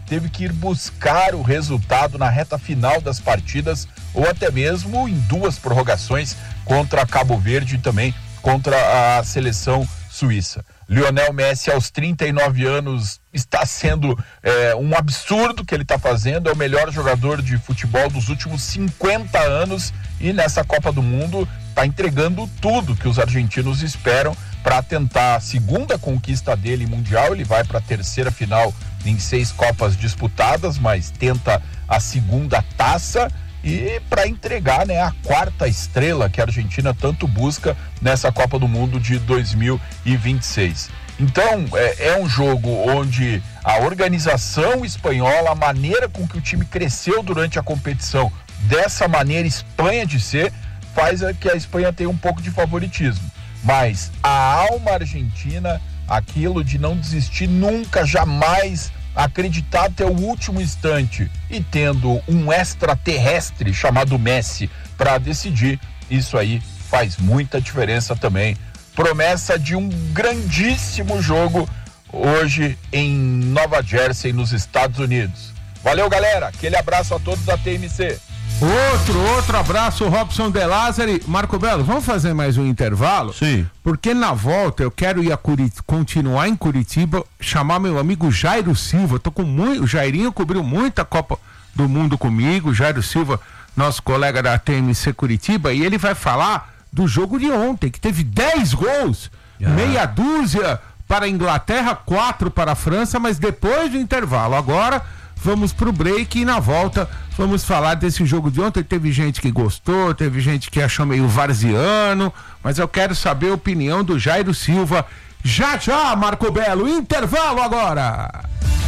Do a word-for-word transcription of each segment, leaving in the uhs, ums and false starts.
teve que ir buscar o resultado na reta final das partidas ou até mesmo em duas prorrogações contra Cabo Verde e também contra a seleção suíça. Lionel Messi, aos trinta e nove anos, está sendo é, um absurdo que ele está fazendo, é o melhor jogador de futebol dos últimos cinquenta anos e nessa Copa do Mundo está entregando tudo que os argentinos esperam para tentar a segunda conquista dele mundial. Ele vai para a terceira final em seis Copas disputadas, mas tenta a segunda taça e para entregar, né, a quarta estrela que a Argentina tanto busca nessa Copa do Mundo de dois mil e vinte e seis. Então é, é um jogo onde a organização espanhola, a maneira com que o time cresceu durante a competição, dessa maneira Espanha de ser, faz que a Espanha tenha um pouco de favoritismo. Mas a alma argentina, aquilo de não desistir nunca, jamais, acreditar até o último instante e tendo um extraterrestre chamado Messi para decidir, isso aí faz muita diferença também. Promessa de um grandíssimo jogo hoje em Nova Jersey, nos Estados Unidos. Valeu, galera, aquele abraço a todos da T M C. Outro, outro abraço, Robson De Lázari. Marco Belo, vamos fazer mais um intervalo? Sim. Porque na volta eu quero ir a Curit- continuar em Curitiba, chamar meu amigo Jairo Silva. Tô com muito, o Jairinho cobriu muita Copa do Mundo comigo, Jairo Silva, nosso colega da T M C Curitiba, e ele vai falar do jogo de ontem, que teve dez gols, ah. meia dúzia para a Inglaterra, quatro para a França, mas depois do intervalo. Agora vamos pro break e na volta vamos falar desse jogo de ontem. Teve gente que gostou, teve gente que achou meio varziano, mas eu quero saber a opinião do Jairo Silva. Já já, Marco Belo, intervalo agora.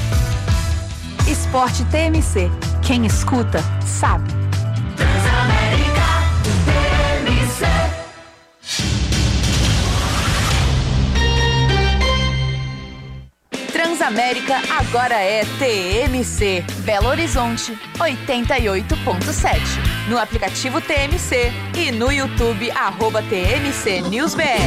Esporte T M C, quem escuta sabe. Transamérica T M C. Transamérica agora é T M C, Belo Horizonte, oitenta e oito ponto sete. No aplicativo T M C e no YouTube, arroba T M C News B R.